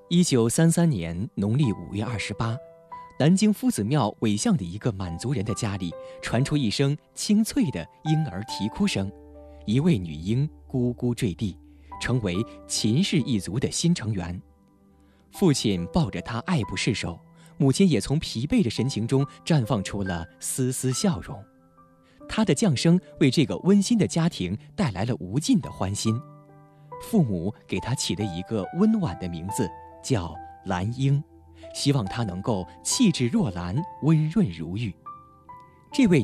1933年农历5月28，南京夫子庙韦巷的一个满族人的家里传出一声清脆的婴儿啼哭声，一位女婴咕咕坠地，成为秦氏一族的新成员。父亲抱着她爱不释手，母亲也从疲惫的神情中绽放出了丝丝笑容。她的降生为这个温馨的家庭带来了无尽的欢欣。父母给她起了一个温婉的名字，叫兰英，希望她能够气质若兰，温润如玉。这位